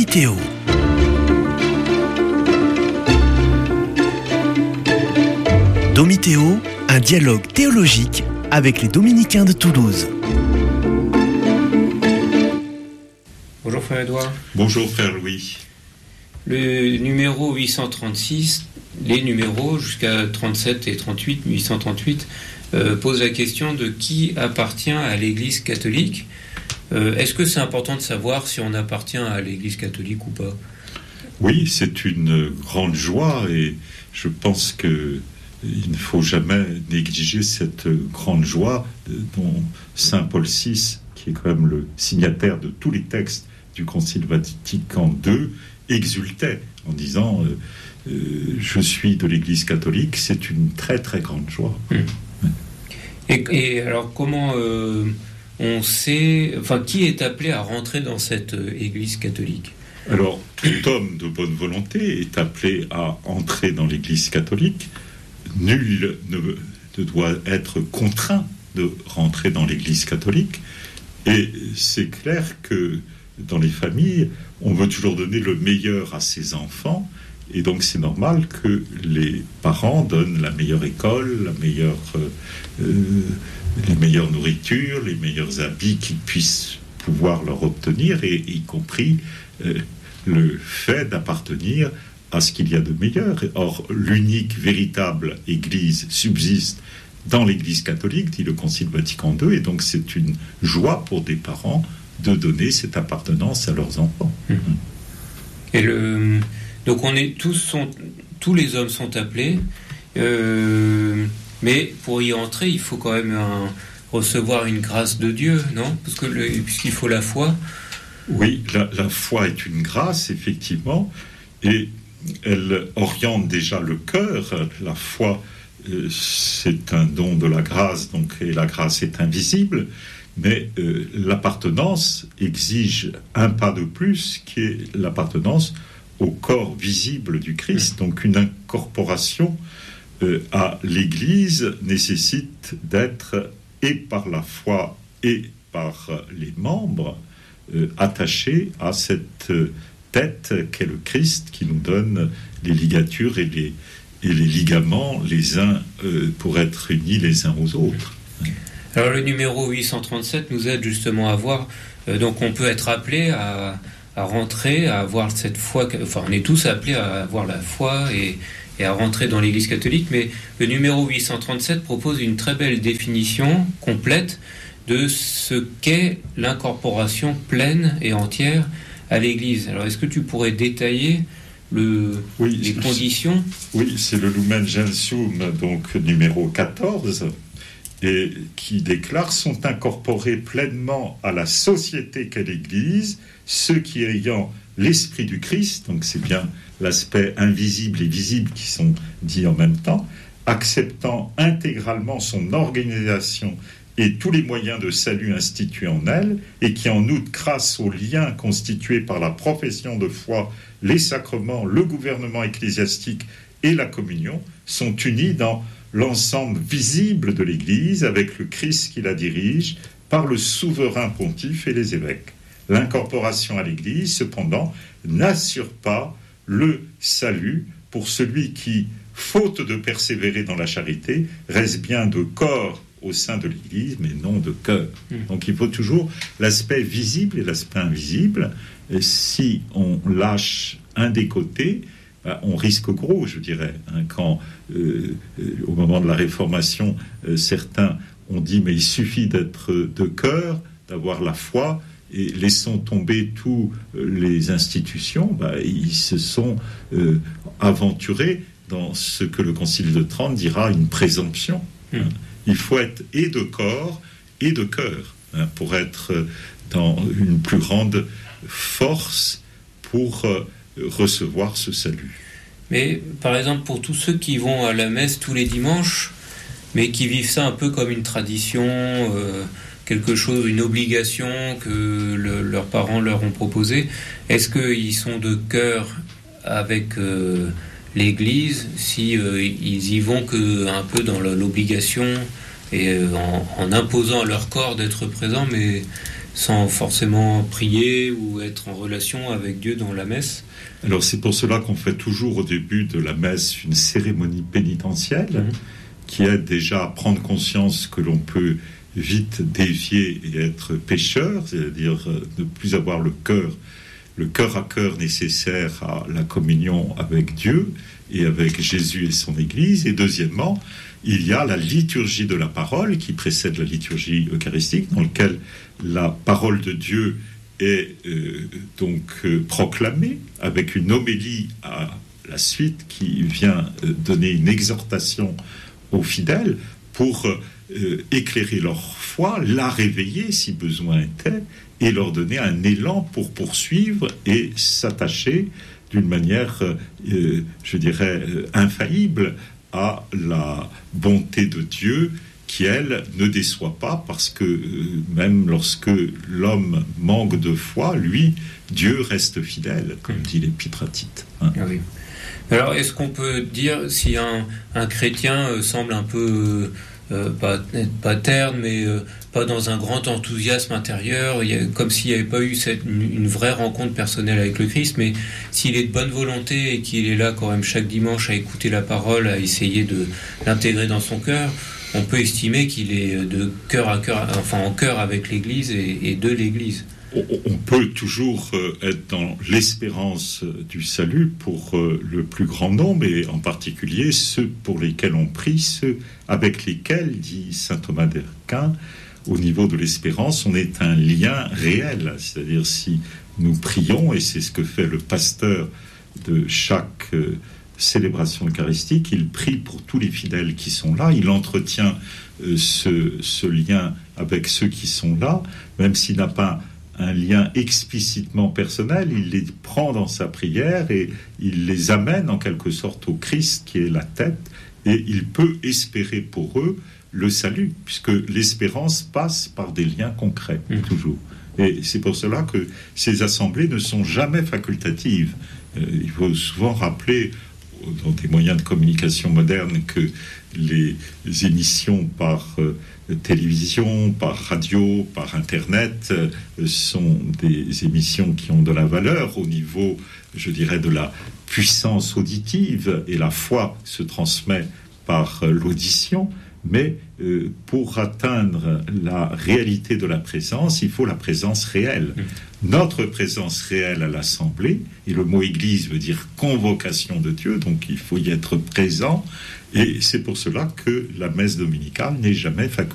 Domitéo. Domitéo, un dialogue théologique avec les Dominicains de Toulouse. Bonjour frère Edouard. Bonjour frère Louis. Le numéro 836, les numéros jusqu'à 37 et 38, 838, pose la question de qui appartient à l'Église catholique. Est-ce que c'est important de savoir si on appartient à l'Église catholique ou pas ? Oui, c'est une grande joie et je pense qu'il ne faut jamais négliger cette grande joie dont Saint Paul VI, qui est quand même le signataire de tous les textes du Concile Vatican II, exultait en disant je suis de l'Église catholique. C'est une très très grande joie. Et alors comment on sait, qui est appelé à rentrer dans cette Église catholique ? Alors, tout homme de bonne volonté est appelé à entrer dans l'Église catholique. Nul ne doit être contraint de rentrer dans l'Église catholique. Et c'est clair que dans les familles, on veut toujours donner le meilleur à ses enfants. Et donc, c'est normal que les parents donnent la meilleure école, les meilleures nourritures, les meilleurs habits qu'ils puissent pouvoir leur obtenir, et y compris le fait d'appartenir à ce qu'il y a de meilleur. Or, l'unique véritable Église subsiste dans l'Église catholique, dit le Concile Vatican II, et donc c'est une joie pour des parents de donner cette appartenance à leurs enfants. Et donc tous les hommes sont appelés, mais pour y entrer, il faut quand même recevoir une grâce de Dieu, non ? Puisqu'il faut la foi. Oui, la foi est une grâce, effectivement, et elle oriente déjà le cœur. La foi, c'est un don de la grâce, et la grâce est invisible, mais l'appartenance exige un pas de plus, qui est l'appartenance au corps visible du Christ. Donc une incorporation à l'Église nécessite d'être, et par la foi et par les membres, attachés à cette tête qu'est le Christ, qui nous donne les ligatures et les ligaments les uns pour être unis les uns aux autres. Alors le numéro 837 nous aide justement à voir, donc on peut être appelé à rentrer, à avoir cette foi, on est tous appelés à avoir la foi et à rentrer dans l'Église catholique, mais le numéro 837 propose une très belle définition complète de ce qu'est l'incorporation pleine et entière à l'Église. Alors est-ce que tu pourrais détailler les conditions ? Oui, c'est le Lumen Gentium, donc numéro 14, et qui déclare: sont incorporés pleinement à la société qu'est l'Église ceux qui, ayant l'esprit du Christ, donc c'est bien l'aspect invisible et visible qui sont dits en même temps, acceptant intégralement son organisation et tous les moyens de salut institués en elle, et qui en outre, grâce aux liens constitués par la profession de foi, les sacrements, le gouvernement ecclésiastique et la communion, sont unis dans l'ensemble visible de l'Église avec le Christ qui la dirige par le souverain pontife et les évêques. L'incorporation à l'Église, cependant, n'assure pas le salut pour celui qui, faute de persévérer dans la charité, reste bien de corps au sein de l'Église, mais non de cœur. Donc il faut toujours l'aspect visible et l'aspect invisible. Et si on lâche un des côtés, on risque gros, je dirais. Quand, au moment de la Réformation, certains ont dit « mais il suffit d'être de cœur, d'avoir la foi », et laissons tomber toutes les institutions, ils se sont aventurés dans ce que le Concile de Trente dira une présomption. Il faut être et de corps et de cœur pour être dans une plus grande force pour recevoir ce salut. Mais par exemple, pour tous ceux qui vont à la messe tous les dimanches, mais qui vivent ça un peu comme une tradition, quelque chose, une obligation que leurs parents leur ont proposé, est-ce qu'ils sont de cœur avec l'Église si ils y vont que un peu dans l'obligation et en imposant à leur corps d'être présents, mais sans forcément prier ou être en relation avec Dieu dans la messe. Alors c'est pour cela qu'on fait toujours au début de la messe une cérémonie pénitentielle qui aide déjà à prendre conscience que l'on peut vite dévier et être pécheur, c'est-à-dire ne plus avoir le cœur à cœur nécessaire à la communion avec Dieu et avec Jésus et son Église. Et deuxièmement, il y a la liturgie de la parole qui précède la liturgie eucharistique, dans laquelle la parole de Dieu est proclamée avec une homélie à la suite qui vient donner une exhortation aux fidèles pour éclairer leur foi, la réveiller si besoin était, et leur donner un élan pour poursuivre et s'attacher d'une manière, infaillible à la bonté de Dieu qui, elle, ne déçoit pas, parce que même lorsque l'homme manque de foi, lui, Dieu reste fidèle, comme dit l'Épître à Tite. Ah oui. Alors, est-ce qu'on peut dire, si un chrétien semble un peu, pas terne, mais pas dans un grand enthousiasme intérieur, comme s'il n'y avait pas eu une vraie rencontre personnelle avec le Christ, mais s'il est de bonne volonté et qu'il est là quand même chaque dimanche à écouter la parole, à essayer de l'intégrer dans son cœur, on peut estimer qu'il est de cœur à cœur, enfin en cœur avec l'Église et de l'Église. On peut toujours être dans l'espérance du salut pour le plus grand nombre, et en particulier ceux pour lesquels on prie, ceux avec lesquels, dit saint Thomas d'Aquin, au niveau de l'espérance, on est un lien réel. C'est-à-dire, si nous prions, et c'est ce que fait le pasteur de chaque célébration eucharistique, il prie pour tous les fidèles qui sont là, il entretient ce lien avec ceux qui sont là, même s'il n'a pas un lien explicitement personnel, il les prend dans sa prière et il les amène en quelque sorte au Christ qui est la tête, et il peut espérer pour eux le salut, puisque l'espérance passe par des liens concrets, toujours. Et c'est pour cela que ces assemblées ne sont jamais facultatives. Il faut souvent rappeler, dans des moyens de communication modernes, que les émissions par télévision, par radio, par Internet sont des émissions qui ont de la valeur au niveau, je dirais, de la puissance auditive, et la foi se transmet par l'audition, mais pour atteindre la réalité de la présence, il faut la présence réelle. Notre présence réelle à l'Assemblée, et le mot Église veut dire convocation de Dieu, donc il faut y être présent, et c'est pour cela que la messe dominicale n'est jamais facultative.